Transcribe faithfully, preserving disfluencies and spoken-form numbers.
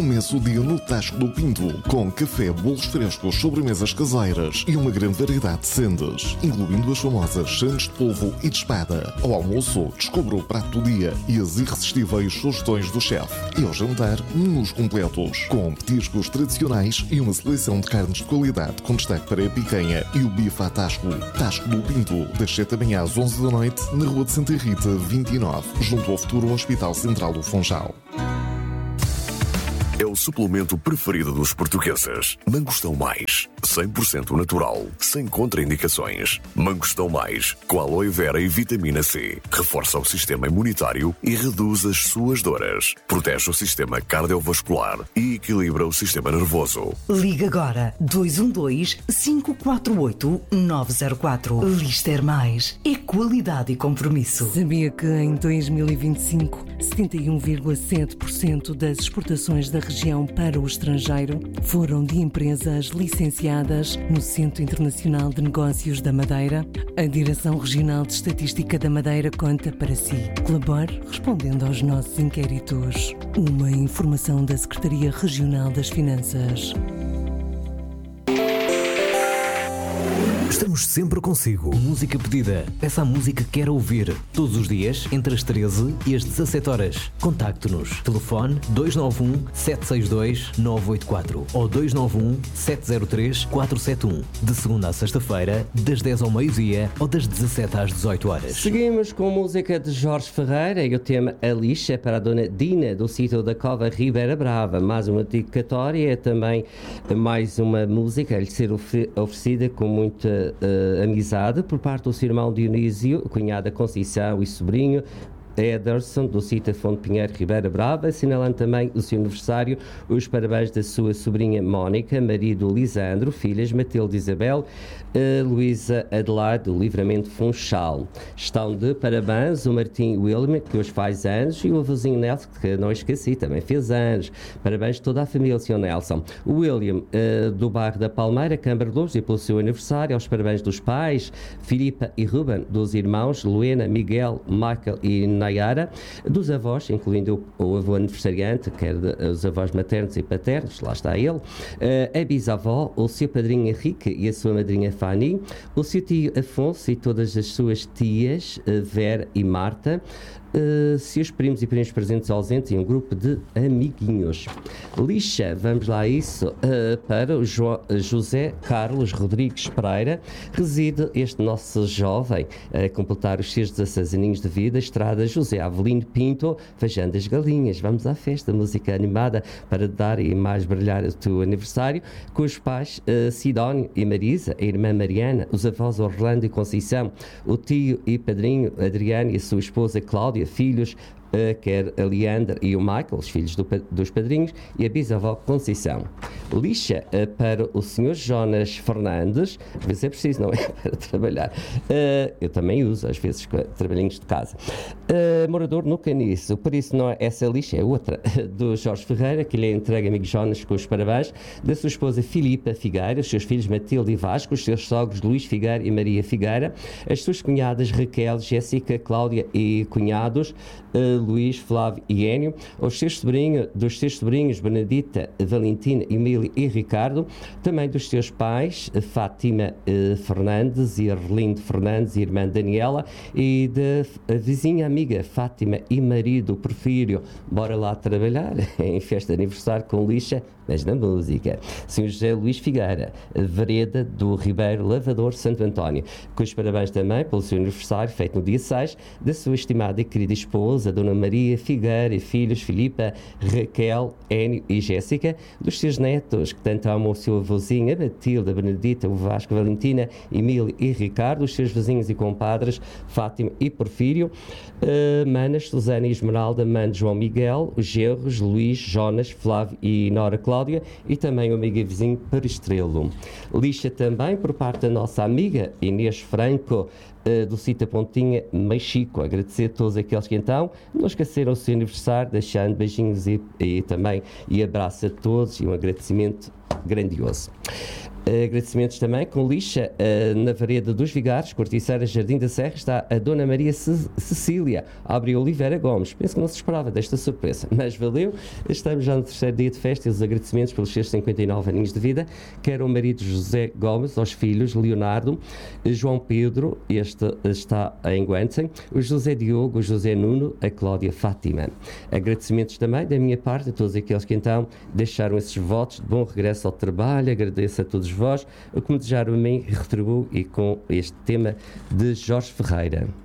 Comece o dia no Tasco do Pinto, com café, bolos frescos, sobremesas caseiras e uma grande variedade de sendas, incluindo as famosas sandes de polvo e de espada. Ao almoço, descubra o prato do dia e as irresistíveis sugestões do chefe. E ao jantar, menus completos, com petiscos tradicionais e uma seleção de carnes de qualidade, com destaque para a picanha e o bife à Tasco. Tasco do Pinto, das sete da manhã às onze da noite, na Rua de Santa Rita, vinte e nove, junto ao futuro Hospital Central do Funchal. É o suplemento preferido dos portugueses. Mangostão Mais, cem por cento natural, sem contraindicações. Mangostão Mais, com aloe vera e vitamina C. Reforça o sistema imunitário e reduz as suas dores. Protege o sistema cardiovascular e equilibra o sistema nervoso. Liga agora dois um dois, cinco quatro oito, nove zero quatro. Lister Mais é qualidade e compromisso. Sabia que em dois mil e vinte e cinco, setenta e um vírgula sete por cento das exportações da região para o estrangeiro foram de empresas licenciadas no Centro Internacional de Negócios da Madeira? A Direção Regional de Estatística da Madeira conta para si. Colabore respondendo aos nossos inquéritos. Uma informação da Secretaria Regional das Finanças. Estamos sempre consigo. Música pedida. Peça a música que quer ouvir. Todos os dias, entre as treze e as dezassete horas. Contacte-nos. Telefone dois nove um, sete seis dois, nove oito quatro ou dois nove um, sete zero três, quatro sete um. De segunda a sexta-feira, das dez ao meio-dia ou das dezassete às dezoito horas. Seguimos com música de Jorge Ferreira e o tema A Lixa para a Dona Dina, do sítio da Cova Ribeira Brava. Mais uma dedicatória, é também mais uma música a lhe ser oferecida com muita Uh, amizade por parte do seu irmão Dionísio, cunhada Conceição e sobrinho Ederson, do sítio Fonte Pinheiro, Ribeira Brava, assinalando também o seu aniversário, os parabéns da sua sobrinha Mónica, marido Lisandro, filhas Matilde Isabel, uh, Luísa Adelaide, do Livramento Funchal. Estão de parabéns o Martim William, que hoje faz anos, e o avôzinho Nelson, que não esqueci, também fez anos. Parabéns a toda a família do senhor Nelson. O William, uh, do bairro da Palmeira, Câmara de Lourdes, e pelo seu aniversário, aos parabéns dos pais, Filipa e Ruben, dos irmãos Luena, Miguel, Michael e Nayara, dos avós, incluindo o, o avô aniversariante, quer de, os avós maternos e paternos, lá está ele, uh, a bisavó, o seu padrinho Henrique e a sua madrinha Fanny, o seu tio Afonso e todas as suas tias, uh, Vera e Marta, Uh, seus primos e primos presentes ausentes e um grupo de amiguinhos. Lixa, vamos lá a isso, uh, para o jo- José Carlos Rodrigues Pereira. Reside este nosso jovem a completar os seus dezasseis aninhos de vida, Estrada José Avelino Pinto, Feijão das Galinhas. Vamos à festa, música animada para dar e mais brilhar o teu aniversário, com os pais uh, Sidónio e Marisa, a irmã Mariana, os avós Orlando e Conceição, o tio e padrinho Adriano e a sua esposa Cláudia, filhos, uh, quer a Leandra e o Michael, os filhos do, dos padrinhos, e a bisavó Conceição. Lixa uh, para o senhor Jonas Fernandes, às vezes é preciso, não é? Para trabalhar. Uh, eu também uso, às vezes, trabalhinhos de casa. Uh, morador no Caniço, por isso não é essa lixa, é outra, do Jorge Ferreira, que lhe entrega, amigo Jonas, com os parabéns, da sua esposa Filipa Figueira, os seus filhos Matilde e Vasco, os seus sogros Luís Figueira e Maria Figueira, as suas cunhadas Raquel, Jéssica, Cláudia e cunhados uh, Luís, Flávio e Énio, os seus sobrinhos, dos seus sobrinhos Benedita, Valentina, Emília e Ricardo, também dos seus pais Fátima uh, Fernandes e Arlindo Fernandes e irmã Daniela, e da vizinha amiga Fátima e marido Porfírio. Bora lá trabalhar em festa de aniversário com lixa, mas na música. senhor José Luís Figueira, Vereda do Ribeiro Lavador, Santo António, com os parabéns também pelo seu aniversário, feito no dia seis, da sua estimada e querida esposa, Dona Maria Figueira, e filhos Filipa, Raquel, Énio e Jéssica, dos seus netos, que tanto amam o seu avôzinho, a Matilde, a Benedita, o Vasco, a Valentina, Emília e Ricardo, os seus vizinhos e compadres, Fátima e Porfírio, uh, Manas, Susana e Esmeralda, Mano João Miguel, os genros, Luís, Jonas, Flávio e Nora Cláudia, e também o amigo e vizinho Perestrelo. Lixa também por parte da nossa amiga Inês Franco, uh, do sítio Pontinha, Mexico. Agradecer a todos aqueles que então não esqueceram o seu aniversário, deixando beijinhos e, e também e abraço a todos e um agradecimento grandioso. Agradecimentos também com lixa na Vareda dos Vigares, Corticeira, Jardim da Serra, está a Dona Maria C- Cecília Abre Oliveira Gomes. Penso que não se esperava desta surpresa, mas valeu. Estamos já no terceiro dia de festa e os agradecimentos pelos seus cinquenta e nove aninhos de vida. Quero ao marido José Gomes, aos filhos Leonardo, João Pedro, este está em Guanten, o José Diogo, o José Nuno, a Cláudia Fátima. Agradecimentos também da minha parte a todos aqueles que então deixaram esses votos de bom regresso ao trabalho. Agradeço a todos vós o que me desejaram a mim e retribuo e com este tema de Jorge Ferreira.